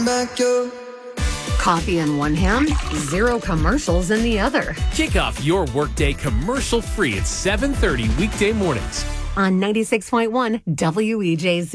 Coffee in one hand, zero commercials in the other. Kick off your workday commercial-free at 7:30 weekday mornings On 96.1 WEJZ.